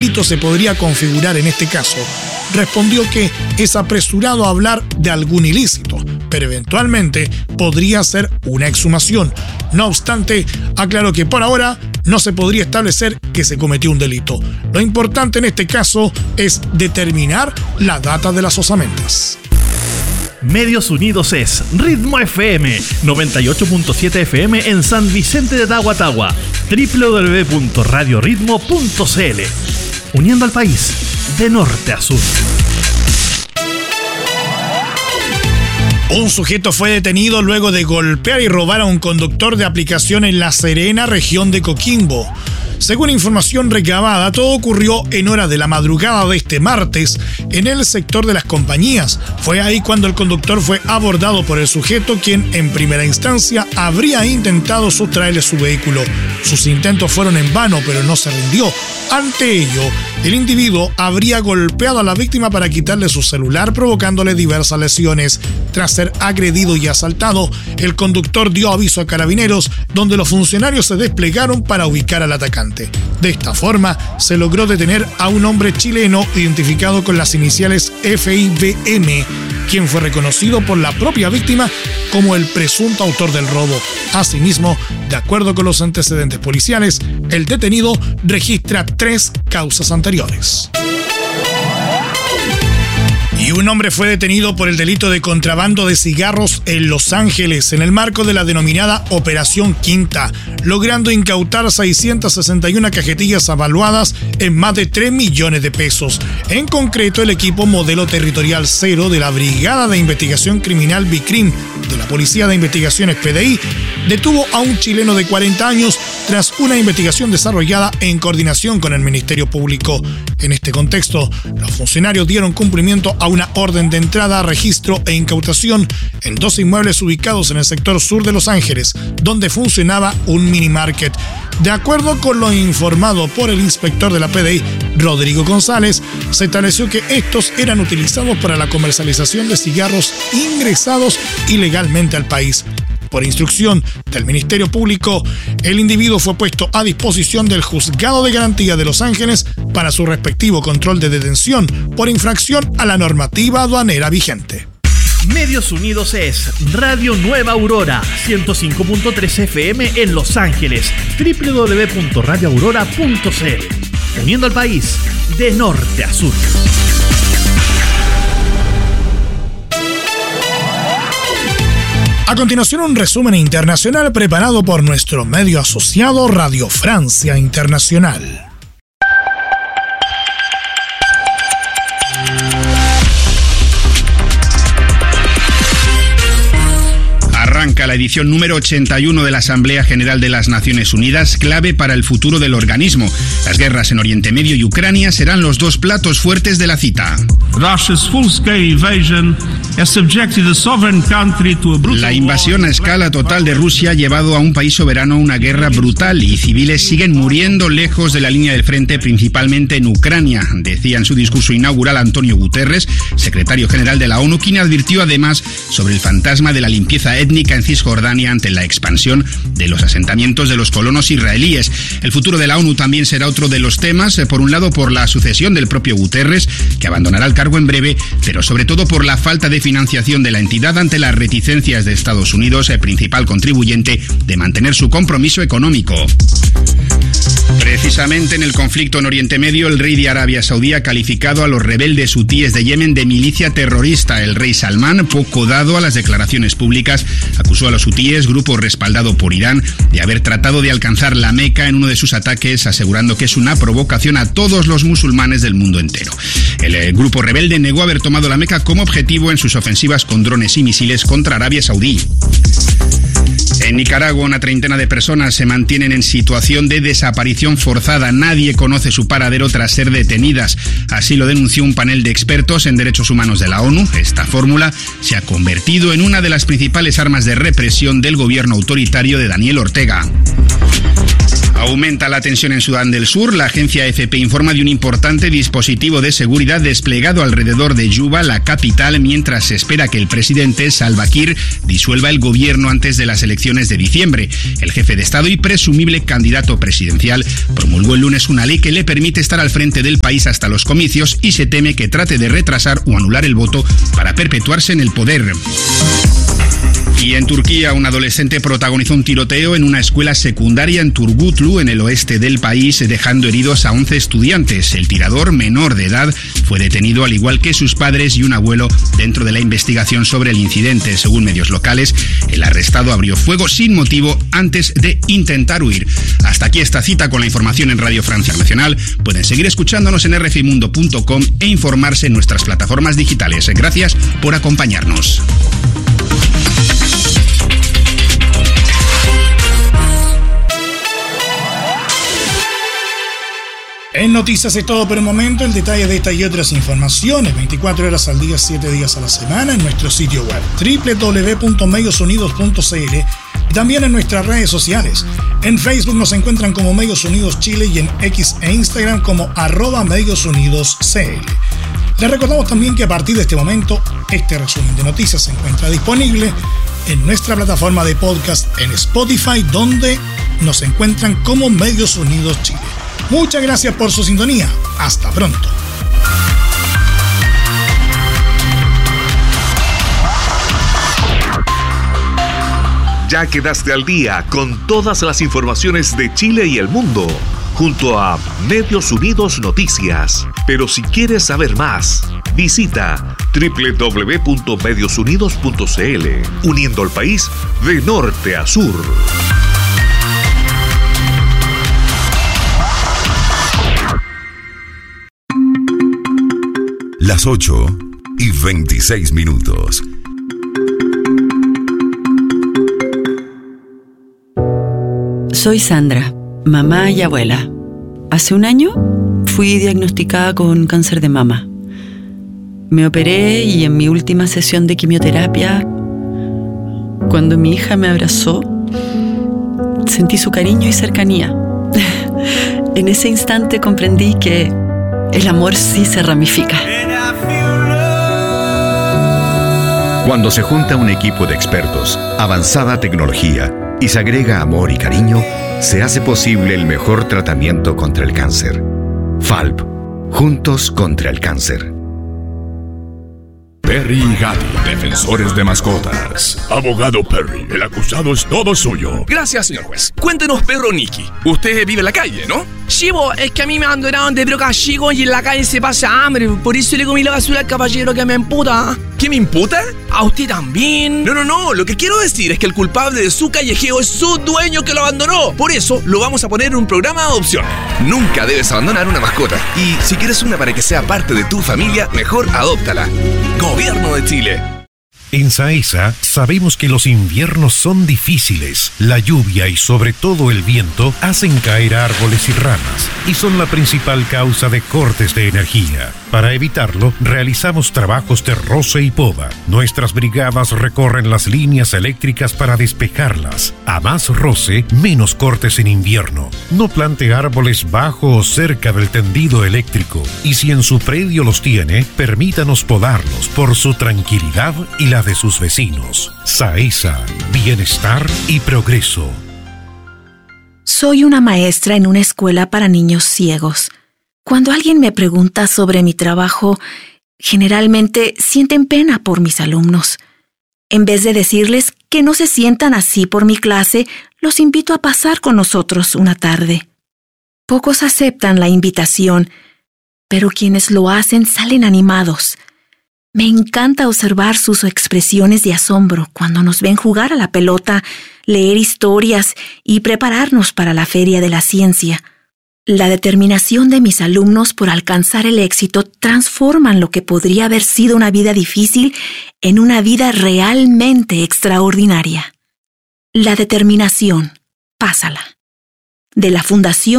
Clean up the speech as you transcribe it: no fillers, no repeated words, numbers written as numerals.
delito se podría configurar en este caso, respondió que es apresurado hablar de algún ilícito, pero eventualmente podría ser una exhumación. No obstante, aclaró que por ahora no se podría establecer que se cometió un delito. Lo importante en este caso es determinar la data de las osamentas. Medios Unidos es Ritmo FM, 98.7 FM en San Vicente de Tagua, www.radioritmo.cl, uniendo al país de norte a sur. Un sujeto fue detenido luego de golpear y robar a un conductor de aplicación en La Serena, región de Coquimbo. Según información recabada, todo ocurrió en horas de la madrugada de este martes en el sector de las compañías. Fue ahí cuando el conductor fue abordado por el sujeto, quien en primera instancia habría intentado sustraerle su vehículo. Sus intentos fueron en vano, pero no se rindió. Ante ello, el individuo habría golpeado a la víctima para quitarle su celular, provocándole diversas lesiones. Tras ser agredido y asaltado, el conductor dio aviso a carabineros, donde los funcionarios se desplegaron para ubicar al atacante. De esta forma, se logró detener a un hombre chileno identificado con las iniciales FIBM, quien fue reconocido por la propia víctima como el presunto autor del robo. Asimismo, de acuerdo con los antecedentes policiales, el detenido registra 3 causas anteriores. Y un hombre fue detenido por el delito de contrabando de cigarros en Los Ángeles en el marco de la denominada Operación Quinta, logrando incautar 661 cajetillas avaluadas en más de 3 millones de pesos. En concreto, el equipo Modelo Territorial 0 de la Brigada de Investigación Criminal BICRIM de la Policía de Investigaciones PDI detuvo a un chileno de 40 años tras una investigación desarrollada en coordinación con el Ministerio Público. En este contexto, los funcionarios dieron cumplimiento a una orden de entrada, registro e incautación en 2 inmuebles ubicados en el sector sur de Los Ángeles, donde funcionaba un mini market. De acuerdo con lo informado por el inspector de la PDI, Rodrigo González, se estableció que estos eran utilizados para la comercialización de cigarros ingresados ilegalmente al país. Por instrucción del Ministerio Público, el individuo fue puesto a disposición del Juzgado de Garantía de Los Ángeles para su respectivo control de detención por infracción a la normativa aduanera vigente. Medios Unidos es Radio Nueva Aurora, 105.3 FM en Los Ángeles, www.radioaurora.cl, uniendo al país de norte a sur. A continuación, un resumen internacional preparado por nuestro medio asociado Radio Francia Internacional. Arranca la edición número 81 de la Asamblea General de las Naciones Unidas, clave para el futuro del organismo. Las guerras en Oriente Medio y Ucrania serán los 2 platos fuertes de la cita. La invasión a escala total de Rusia ha llevado a un país soberano a una guerra brutal y civiles siguen muriendo lejos de la línea del frente, principalmente en Ucrania, decía en su discurso inaugural Antonio Guterres, secretario general de la ONU, quien advirtió además sobre el fantasma de la limpieza étnica en Cisjordania ante la expansión de los asentamientos de los colonos israelíes. El futuro de la ONU también será otro de los temas, por un lado por la sucesión del propio Guterres, que abandonará el cargo en breve, pero sobre todo por la falta de financiación de la entidad ante las reticencias de Estados Unidos, el principal contribuyente, de mantener su compromiso económico. Precisamente en el conflicto en Oriente Medio, el rey de Arabia Saudí ha calificado a los rebeldes hutíes de Yemen de milicia terrorista. El rey Salmán, poco dado a las declaraciones públicas, acusó a los hutíes, grupo respaldado por Irán, de haber tratado de alcanzar la Meca en uno de sus ataques, asegurando que es una provocación a todos los musulmanes del mundo entero. El grupo rebelde negó haber tomado la Meca como objetivo en sus ofensivas con drones y misiles contra Arabia Saudí. En Nicaragua, una treintena de personas se mantienen en situación de desaparición forzada. Nadie conoce su paradero tras ser detenidas. Así lo denunció un panel de expertos en derechos humanos de la ONU. Esta fórmula se ha convertido en una de las principales armas de represión del gobierno autoritario de Daniel Ortega. Aumenta la tensión en Sudán del Sur. La agencia AFP informa de un importante dispositivo de seguridad desplegado alrededor de Yuba, la capital, mientras se espera que el presidente Salva Kiir disuelva el gobierno antes de las elecciones de diciembre. El jefe de Estado y presumible candidato presidencial promulgó el lunes una ley que le permite estar al frente del país hasta los comicios y se teme que trate de retrasar o anular el voto para perpetuarse en el poder. Y en Turquía, un adolescente protagonizó un tiroteo en una escuela secundaria en Turgutlu, en el oeste del país, dejando heridos a 11 estudiantes. El tirador, menor de edad, fue detenido al igual que sus padres y un abuelo dentro de la investigación sobre el incidente. Según medios locales, el arrestado abrió fuego sin motivo antes de intentar huir. Hasta aquí esta cita con la información en Radio Francia Nacional. Pueden seguir escuchándonos en rfimundo.com e informarse en nuestras plataformas digitales. Gracias por acompañarnos. En Noticias es todo por el momento. El detalle de esta y otras informaciones 24 horas al día, 7 días a la semana en nuestro sitio web www.mediosunidos.cl y también en nuestras redes sociales. En Facebook nos encuentran como Medios Unidos Chile y en X e Instagram como @MediosUnidosCL. Les recordamos también que a partir de este momento, este resumen de noticias se encuentra disponible en nuestra plataforma de podcast en Spotify, donde nos encuentran como Medios Unidos Chile. Muchas gracias por su sintonía. Hasta pronto. Ya quedaste al día con todas las informaciones de Chile y el mundo, junto a Medios Unidos Noticias. Pero si quieres saber más, visita www.mediosunidos.cl, uniendo al país de norte a sur. Las 8:26. Soy Sandra, mamá y abuela. Hace un año fui diagnosticada con cáncer de mama. Me operé y en mi última sesión de quimioterapia, cuando mi hija me abrazó, sentí su cariño y cercanía. En ese instante comprendí que el amor sí se ramifica. Cuando se junta un equipo de expertos, avanzada tecnología y se agrega amor y cariño, se hace posible el mejor tratamiento contra el cáncer. FALP, juntos contra el cáncer. Perry y Gatti, defensores de mascotas. Abogado Perry, el acusado es todo suyo. Gracias, señor juez. Cuéntenos, perro Nicky. Usted vive en la calle, ¿no? Sí, es que a mí me abandonaron de broca chico y en la calle se pasa hambre. Por eso le comí la basura al caballero que me imputa. ¿Qué me imputa? ¿A usted también? No. Lo que quiero decir es que el culpable de su callejeo es su dueño que lo abandonó. Por eso lo vamos a poner en un programa de adopción. Nunca debes abandonar una mascota. Y si quieres una para que sea parte de tu familia, mejor adóptala. Gobierno de Chile. En Saesa sabemos que los inviernos son difíciles. La lluvia y sobre todo el viento hacen caer árboles y ramas y son la principal causa de cortes de energía. Para evitarlo, realizamos trabajos de roce y poda. Nuestras brigadas recorren las líneas eléctricas para despejarlas. A más roce, menos cortes en invierno. No plante árboles bajo o cerca del tendido eléctrico y si en su predio los tiene, permítanos podarlos por su tranquilidad y la de sus vecinos. Saesa, bienestar y progreso. Soy una maestra en una escuela para niños ciegos. Cuando alguien me pregunta sobre mi trabajo, generalmente sienten pena por mis alumnos. En vez de decirles que no se sientan así por mi clase, los invito a pasar con nosotros una tarde. Pocos aceptan la invitación, pero quienes lo hacen salen animados. Me encanta observar sus expresiones de asombro cuando nos ven jugar a la pelota, leer historias y prepararnos para la Feria de la Ciencia. La determinación de mis alumnos por alcanzar el éxito transforman lo que podría haber sido una vida difícil en una vida realmente extraordinaria. La determinación, pásala. De la Fundación